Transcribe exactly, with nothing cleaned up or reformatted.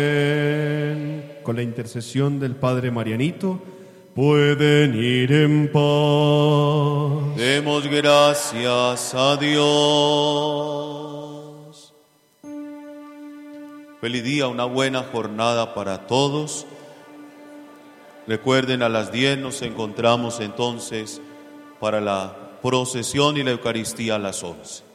Con la intercesión del Padre Marianito, pueden ir en paz. Demos gracias a Dios. Feliz día, una buena jornada para todos. Recuerden, a las diez nos encontramos entonces para la procesión y la Eucaristía a las once.